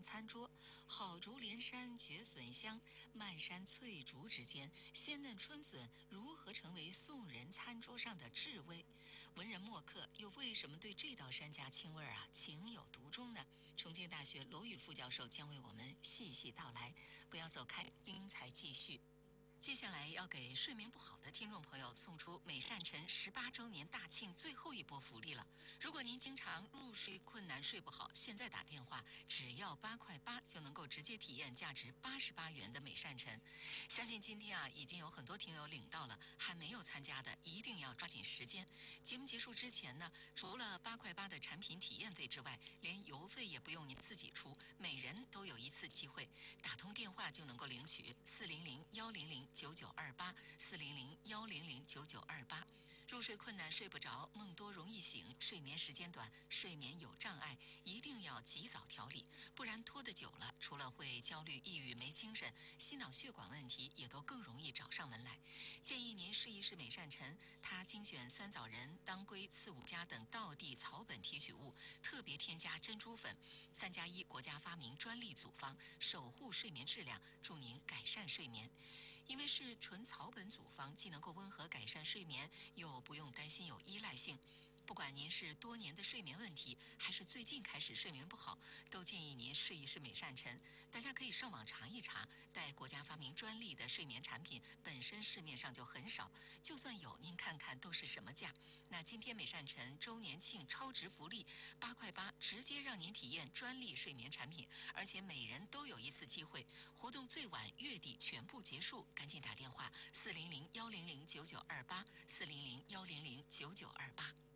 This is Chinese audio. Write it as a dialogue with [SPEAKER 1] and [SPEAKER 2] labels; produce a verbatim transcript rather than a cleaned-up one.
[SPEAKER 1] 您餐桌。好竹连山绝笋香，漫山翠竹之间，鲜嫩春笋如何成为宋人餐桌上的至味？文人墨客又为什么对这道山家青味啊情有独钟呢？重庆大学罗宇副教授将为我们细细道来，不要走开，精彩继续。接下来要给睡眠不好的听众朋友送出美善晨十八周年大庆最后一波福利了。如果您经常入睡困难、睡不好，现在打电话只要八块八就能够直接体验价值八十八元的美善晨。相信今天啊已经有很多听友领到了，还没有参加的一定要抓紧时间。节目结束之前呢，除了八块八的产品体验费之外，连邮费也不用您自己出，每人都有一次机会，打通电话就能够领取四零零幺零零九九二八四零零幺零零九九二八。入睡困难、睡不着、梦多容易醒、睡眠时间短、睡眠有障碍，一定要及早调理，不然拖得久了，除了会焦虑、抑郁、没精神，心脑血管问题也都更容易找上门来。建议您试一试美善晨，它精选酸枣仁、当归、刺五加等道地草本提取物，特别添加珍珠粉，三加一国家发明专利组方，守护睡眠质量，助您改善睡眠。因为是纯草本组方，既能够温和改善睡眠，又不用担心有依赖性。不管您是多年的睡眠问题，还是最近开始睡眠不好，都建议您试一试美善晨。大家可以上网查一查，带国家发明专利的睡眠产品本身市面上就很少，就算有，您看看都是什么价。那今天美善晨周年庆超值福利，八块八直接让您体验专利睡眠产品，而且每人都有一次机会。活动最晚月底全部结束，赶紧打电话四零零幺零零九九二八四零零幺零零九九二八。